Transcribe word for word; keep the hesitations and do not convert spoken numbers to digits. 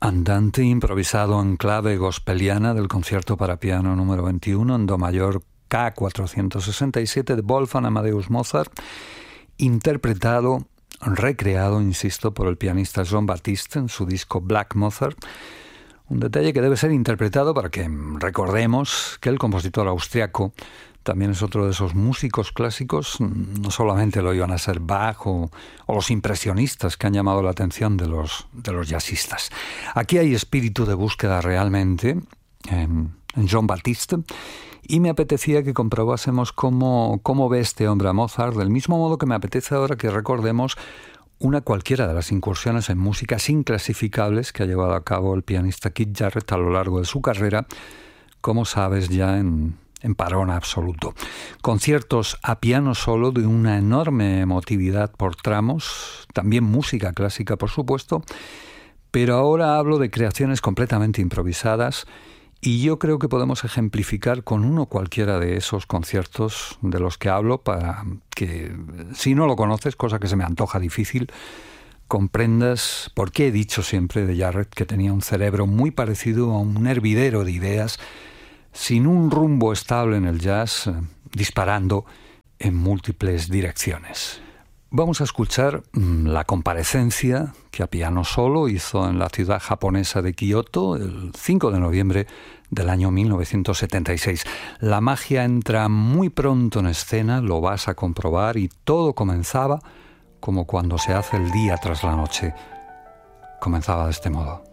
Andante improvisado en clave gospeliana del concierto para piano número veintiuno en do mayor K cuatrocientos sesenta y siete de Wolfgang Amadeus Mozart, interpretado, recreado, insisto, por el pianista Jon Batiste en su disco Black Mozart. Un detalle que debe ser interpretado para que recordemos que el compositor austriaco también es otro de esos músicos clásicos, no solamente lo iban a ser Bach o, o los impresionistas que han llamado la atención de los, de los jazzistas. Aquí hay espíritu de búsqueda realmente en, en Jon Batiste, y me apetecía que comprobásemos cómo, cómo ve este hombre a Mozart, del mismo modo que me apetece ahora que recordemos una cualquiera de las incursiones en músicas inclasificables que ha llevado a cabo el pianista Keith Jarrett a lo largo de su carrera, como sabes, ya en, en parón absoluto. Conciertos a piano solo de una enorme emotividad por tramos, también música clásica, por supuesto, pero ahora hablo de creaciones completamente improvisadas. Y yo creo que podemos ejemplificar con uno cualquiera de esos conciertos de los que hablo para que, si no lo conoces, cosa que se me antoja difícil, comprendas por qué he dicho siempre de Jarrett que tenía un cerebro muy parecido a un hervidero de ideas, sin un rumbo estable en el jazz, disparando en múltiples direcciones. Vamos a escuchar la comparecencia que a piano solo hizo en la ciudad japonesa de Kioto el cinco de noviembre del año mil novecientos setenta y seis. La magia entra muy pronto en escena, lo vas a comprobar, y todo comenzaba como cuando se hace el día tras la noche. Comenzaba de este modo.